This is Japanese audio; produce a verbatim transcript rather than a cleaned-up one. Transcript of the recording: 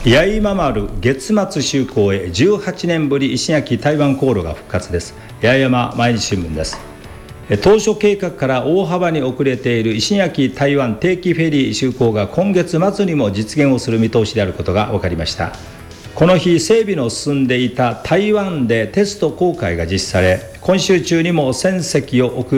八重山丸月末就航へじゅうはちねんぶり石垣台湾航路が復活です。八重山毎日新聞です。当初計画から大幅に遅れている石垣台湾定期フェリー就航が今月末にも実現をする見通しであることが分かりました。この日、整備の進んでいた台湾でテスト航海が実施され、今週中にも船籍を置く